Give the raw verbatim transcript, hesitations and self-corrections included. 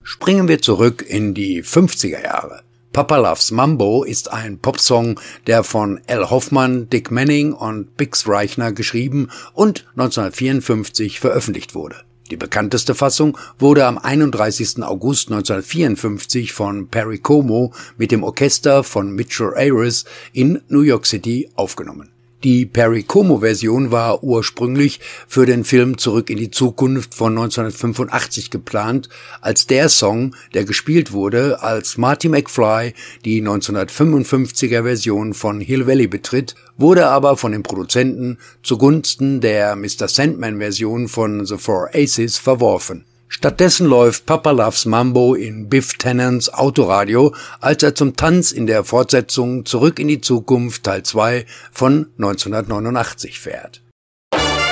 Springen wir zurück in die fünfziger Jahre. Papa Loves Mambo ist ein Popsong, der von Al Hoffman, Dick Manning und Bix Reichner geschrieben und neunzehnhundertvierundfünfzig veröffentlicht wurde. Die bekannteste Fassung wurde am einunddreißigsten August neunzehnhundertvierundfünfzig von Perry Como mit dem Orchester von Mitchell Ayres in New York City aufgenommen. Die Perry Como-Version war ursprünglich für den Film Zurück in die Zukunft von neunzehnhundertfünfundachtzig geplant, als der Song, der gespielt wurde, als Marty McFly die neunzehnhundertfünfundfünfziger Version von Hill Valley betritt, wurde aber von den Produzenten zugunsten der Mister Sandman-Version von The Four Aces verworfen. Stattdessen läuft Papa Loves Mambo in Biff Tannens Autoradio, als er zum Tanz in der Fortsetzung Zurück in die Zukunft Teil zwei von neunzehnhundertneunundachtzig fährt.